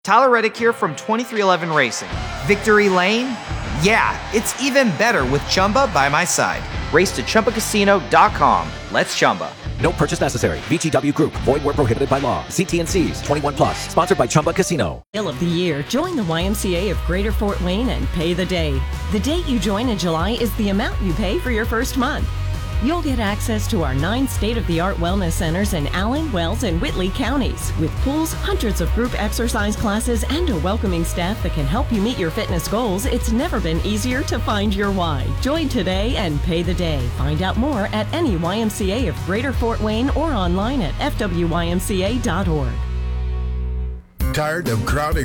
Tyler Reddick here from 2311 Racing. Victory Lane? Yeah, it's even better with Chumba by my side. Race to ChumbaCasino.com. Let's Chumba. No purchase necessary. VGW Group. Void where prohibited by law. See T&Cs. 21 plus. Sponsored by Chumba Casino. Deal of the year. Join the YMCA of Greater Fort Wayne and pay the day. The date you join in July is the amount you pay for your first month. You'll get access to our 9 state-of-the-art wellness centers in Allen, Wells, and Whitley counties, with pools, hundreds of group exercise classes, and a welcoming staff that can help you meet your fitness goals. It's never been easier to find your why. Join today and pay the day. Find out more at any YMCA of Greater Fort Wayne or online at fwymca.org. Tired of crowded